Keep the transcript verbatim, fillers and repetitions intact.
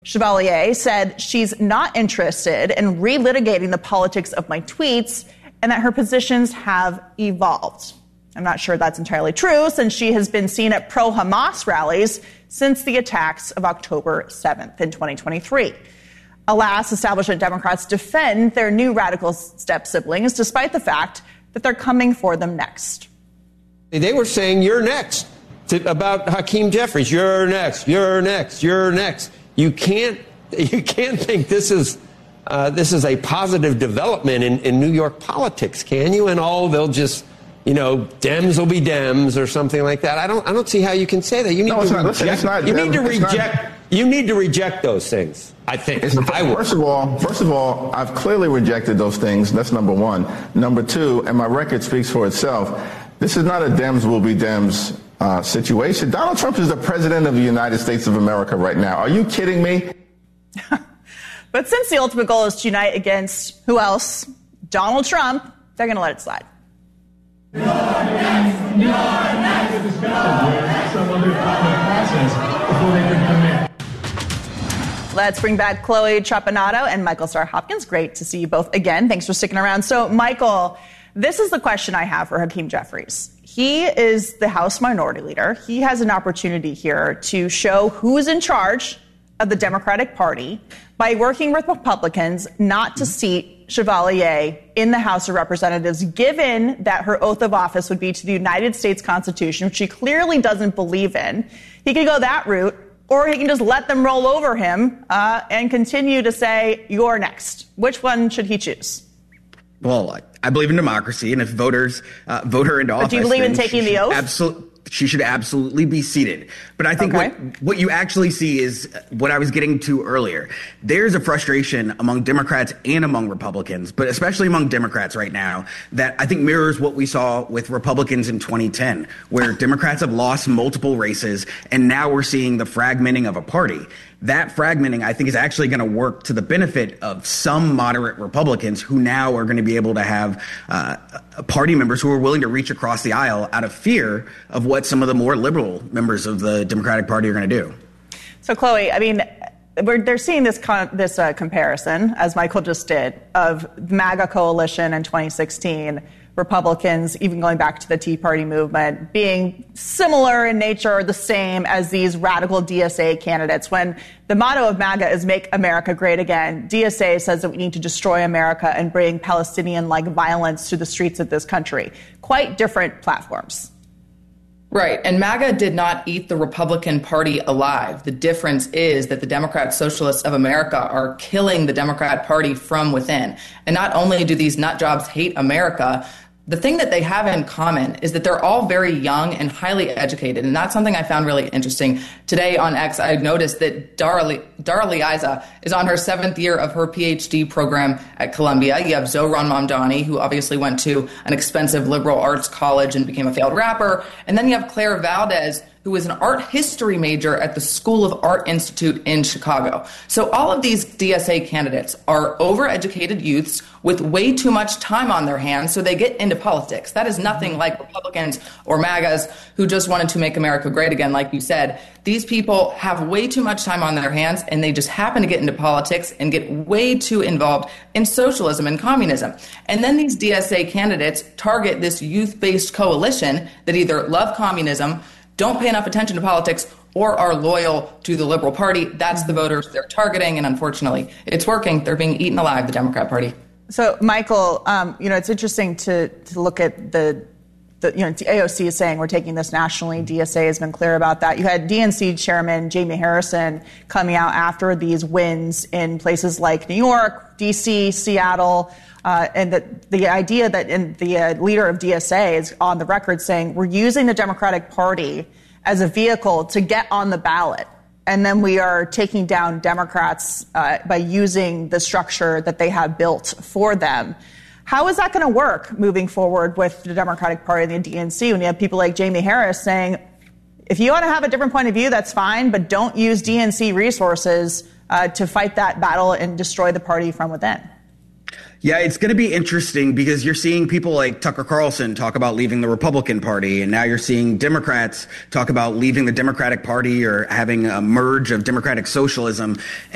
Chevalier said she's not interested in relitigating the politics of my tweets and that her positions have evolved. I'm not sure that's entirely true, since she has been seen at pro-Hamas rallies since the attacks of October seventh in twenty twenty-three. Alas, establishment Democrats defend their new radical step siblings, despite the fact that they're coming for them next. They were saying, you're next, to, about Hakeem Jeffries. You're next, you're next, you're next. You can't, you can't think this is, uh, this is a positive development in, in New York politics, can you? And oh, they'll just... You know, Dems will be Dems or something like that. I don't. I don't see how you can say that. You need no, to not, reject. listen, it's not, you need to it's reject. Not, you need to reject those things. I think. I would. First of all, first of all, I've clearly rejected those things. That's number one. Number two, and my record speaks for itself. This is not a Dems will be Dems uh, situation. Donald Trump is the president of the United States of America right now. Are you kidding me? But since the ultimate goal is to unite against who else? Donald Trump. They're going to let it slide. You're next. You're next. Some other process before they can come in. Let's bring back Chloe Trapanado and Michael Starr Hopkins. Great to see you both again. Thanks for sticking around. So, Michael, this is the question I have for Hakeem Jeffries. He is the House Minority Leader. He has an opportunity here to show who's in charge of the Democratic Party by working with Republicans not to seat Chevalier in the House of Representatives, given that her oath of office would be to the United States Constitution, which she clearly doesn't believe in. He could go that route, or he can just let them roll over him uh, and continue to say, you're next. Which one should he choose? Well, I believe in democracy, and if voters uh, vote her into office... But do you believe in taking the oath? Absolutely. She should absolutely be seated. But I think okay. what, what you actually see is what I was getting to earlier. There's a frustration among Democrats and among Republicans, but especially among Democrats right now, that I think mirrors what we saw with Republicans in twenty ten, where Democrats have lost multiple races, and now we're seeing the fragmenting of a party. That fragmenting, I think, is actually going to work to the benefit of some moderate Republicans who now are going to be able to have uh, party members who are willing to reach across the aisle out of fear of what some of the more liberal members of the Democratic Party are going to do. So, Chloe, I mean, we're, they're seeing this con- this uh, comparison, as Michael just did, of MAGA coalition in twenty sixteen, Republicans, even going back to the Tea Party movement, being similar in nature or the same as these radical D S A candidates. When the motto of MAGA is Make America Great Again, D S A says that we need to destroy America and bring Palestinian-like violence to the streets of this country. Quite different platforms. Right. And MAGA did not eat the Republican Party alive. The difference is that the Democrat Socialists of America are killing the Democrat Party from within. And not only do these nut jobs hate America, the thing that they have in common is that they're all very young and highly educated. And that's something I found really interesting. Today on X, I noticed that Dara, Dara Liza is on her seventh year of her P H D program at Columbia. You have Zohran Mamdani, who obviously went to an expensive liberal arts college and became a failed rapper. And then you have Claire Valdez, who is an art history major at the School of Art Institute in Chicago. So all of these D S A candidates are overeducated youths with way too much time on their hands, so they get into politics. That is nothing like Republicans or MAGAs who just wanted to make America great again, like you said. These people have way too much time on their hands, and they just happen to get into politics and get way too involved in socialism and communism. And then these D S A candidates target this youth-based coalition that either love communism, don't pay enough attention to politics, or are loyal to the Liberal Party. That's the voters they're targeting, and unfortunately, it's working. They're being eaten alive, the Democrat Party. So, Michael, um, you know, it's interesting to, to look at the, the, you know, A O C is saying we're taking this nationally. D S A has been clear about that. You had D N C Chairman Jamie Harrison coming out after these wins in places like New York, D C, Seattle, Uh, and that the idea that in the uh, leader of D S A is on the record saying we're using the Democratic Party as a vehicle to get on the ballot. And then we are taking down Democrats uh, by using the structure that they have built for them. How is that going to work moving forward with the Democratic Party and the D N C when you have people like Jamie Harris saying, if you want to have a different point of view, that's fine, but don't use D N C resources uh, to fight that battle and destroy the party from within? Yeah, it's going to be interesting because you're seeing people like Tucker Carlson talk about leaving the Republican Party, and now you're seeing Democrats talk about leaving the Democratic Party or having a merge of democratic socialism.